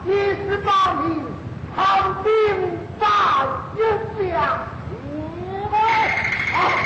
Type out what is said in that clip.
你是把你好兵在一家，你们啊！